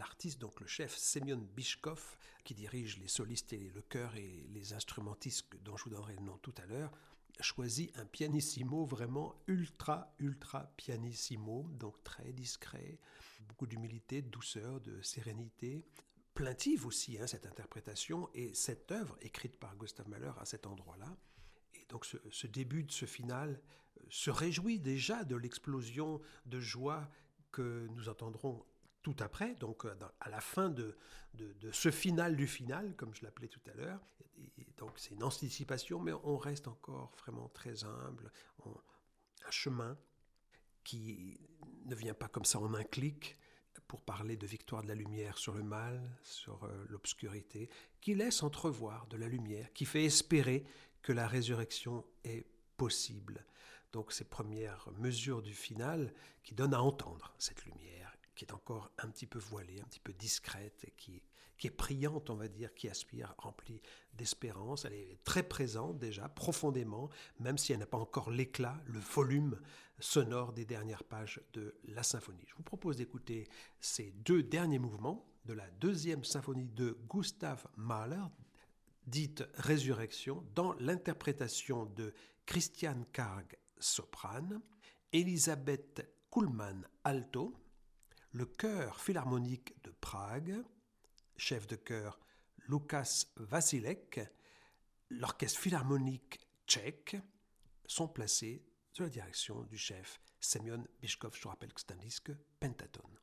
l'artiste, donc le chef Semyon Bychkov, qui dirige les solistes et le chœur et les instrumentistes dont je vous donnerai le nom tout à l'heure, choisit un pianissimo vraiment ultra pianissimo, donc très discret, beaucoup d'humilité, de douceur, de sérénité. Plaintive aussi, cette interprétation, et cette œuvre écrite par Gustav Mahler à cet endroit-là. Et donc ce début de ce final se réjouit déjà de l'explosion de joie que nous entendrons tout après, donc à la fin de ce final du final, comme je l'appelais tout à l'heure. Et donc c'est une anticipation, mais on reste encore vraiment très humble. Un chemin qui ne vient pas comme ça en un clic, pour parler de victoire de la lumière sur le mal, sur l'obscurité, qui laisse entrevoir de la lumière, qui fait espérer que la résurrection est possible. Donc ces premières mesures du final qui donnent à entendre cette lumière, qui est encore un petit peu voilée, un petit peu discrète, et qui est priante, on va dire, qui aspire, remplie d'espérance. Elle est très présente déjà, profondément, même si elle n'a pas encore l'éclat, le volume sonore des dernières pages de la symphonie. Je vous propose d'écouter ces deux derniers mouvements de la deuxième symphonie de Gustav Mahler, dite Résurrection, dans l'interprétation de Christian Karg, soprane, Elisabeth Kuhlmann, alto, le chœur philharmonique de Prague, chef de chœur Lukas Vasilek, l'orchestre philharmonique tchèque sont placés sous la direction du chef Semyon Bychkov. Je vous rappelle que c'est un disque pentatone.